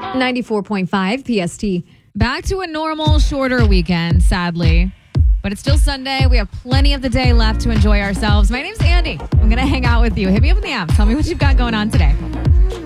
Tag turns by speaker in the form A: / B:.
A: 94.5 PST.
B: Back to a normal, shorter weekend, sadly. But it's still Sunday. We have plenty of the day left to enjoy ourselves. My name's Andy. I'm going to hang out with you. Hit me up in the app. Tell me what you've got going on today.